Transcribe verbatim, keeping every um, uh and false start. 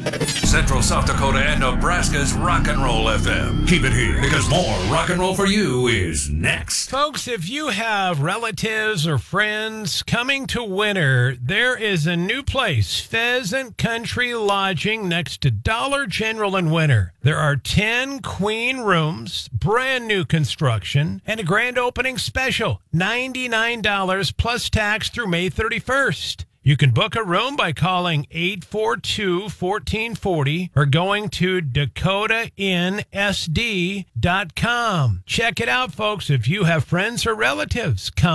Central South Dakota and Nebraska's Rock and Roll F M. Keep it here because more rock and roll for you is next. Folks, if you have relatives or friends coming to winter, there is a new place, Pheasant Country Lodging, next to Dollar General in Winter. There are ten queen rooms, brand new construction, and a grand opening special, ninety-nine dollars plus tax through May thirty-first. You can book a room by calling eight four two, one four four zero or going to dakota inn s d dot com. Check it out, folks. If you have friends or relatives, come